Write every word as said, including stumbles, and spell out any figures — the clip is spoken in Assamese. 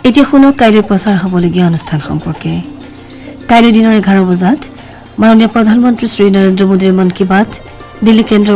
এতিয়া শুনক কাইলৈ প্ৰচাৰ হ'বলগীয়া অনুষ্ঠান সম্পৰ্কে। কাইলৈ দিনৰ এঘাৰ বজাত মাননীয় প্ৰধানমন্ত্ৰী শ্ৰী নৰেন্দ্ৰ মোদীৰ মন কী বাত দিল্লী কেন্দ্ৰ